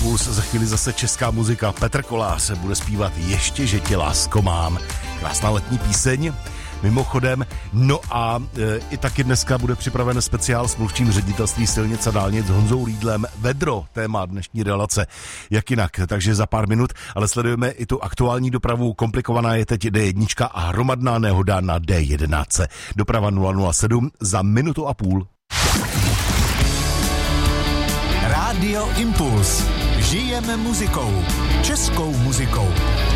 Impuls, za chvíli zase česká muzika. Petr Kolář bude zpívat Ještě, že tě lásko mám. Krásná letní píseň. Mimochodem, no a i taky dneska bude připraven speciál s mluvčím ředitelství silnic a dálnic Honzou Riedlem. Vedro, téma dnešní relace. Jak jinak, takže za pár minut, ale sledujeme i tu aktuální dopravu. Komplikovaná je teď D1 a hromadná nehoda na D11. Doprava 007 za minutu a půl. Rádio Impuls. Žijeme muzikou. Českou muzikou.